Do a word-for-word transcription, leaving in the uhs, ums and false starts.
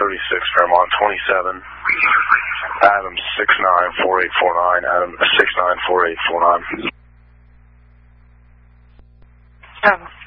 thirty-six, Fairmont twenty-seven. Adam six nine four eight four nine. Adam six nine four eight four nine. Oh.